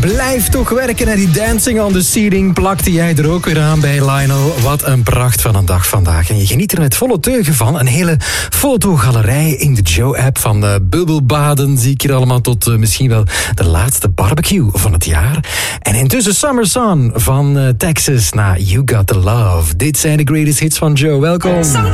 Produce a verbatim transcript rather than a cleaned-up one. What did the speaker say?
blijf toch werken. En die Dancing on the Ceiling plakte jij er ook weer aan bij Lionel. Wat een pracht van een dag vandaag. En je geniet er met volle teugen van. Een hele fotogalerij in de Joe-app van uh, bubbelbaden. Zie ik hier allemaal tot uh, misschien wel de laatste barbecue van het jaar. En intussen Summer Sun van uh, Texas naar You Got The Love. Dit zijn de greatest hits van Joe. Welkom.